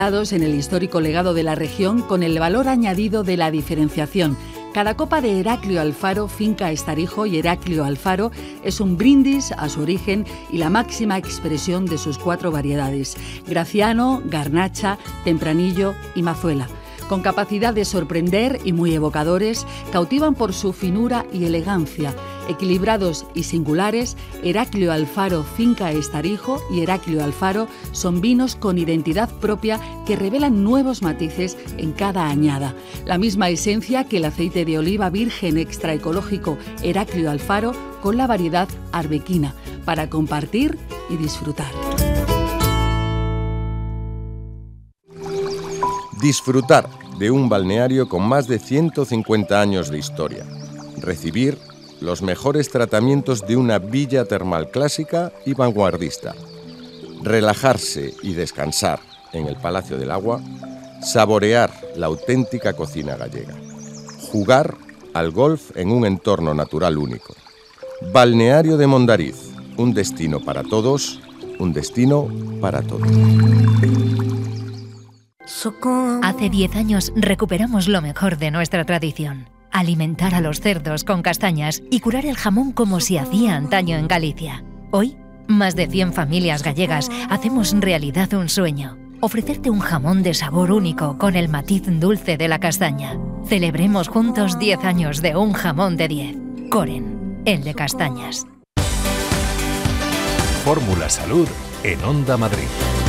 en el histórico legado de la región con el valor añadido de la diferenciación. Cada copa de Heraclio Alfaro, finca Estarijo y Heraclio Alfaro es un brindis a su origen y la máxima expresión de sus 4 variedades: Graciano, Garnacha, Tempranillo y Mazuela. Con capacidad de sorprender y muy evocadores, cautivan por su finura y elegancia. Equilibrados y singulares, Heraclio Alfaro Finca Estarijo y Heraclio Alfaro son vinos con identidad propia que revelan nuevos matices en cada añada. La misma esencia que el aceite de oliva virgen extra ecológico Heraclio Alfaro con la variedad arbequina, para compartir y disfrutar. Disfrutar de un balneario con más de 150 años de historia. Recibir los mejores tratamientos de una villa termal clásica y vanguardista. Relajarse y descansar en el Palacio del Agua. Saborear la auténtica cocina gallega. Jugar al golf en un entorno natural único. Balneario de Mondariz, un destino para todos, un destino para todos. Hace 10 años recuperamos lo mejor de nuestra tradición: alimentar a los cerdos con castañas y curar el jamón como se hacía antaño en Galicia. Hoy, más de 100 familias gallegas hacemos realidad un sueño: ofrecerte un jamón de sabor único con el matiz dulce de la castaña. Celebremos juntos 10 años de un jamón de 10. Coren, el de castañas. Fórmula Salud en Onda Madrid.